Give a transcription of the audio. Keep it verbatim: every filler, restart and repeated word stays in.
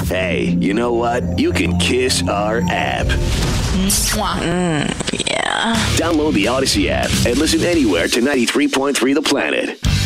Hey, you know what? You can kiss our app. Mm, yeah. Download the Odyssey app and listen anywhere to ninety-three point three The Planet.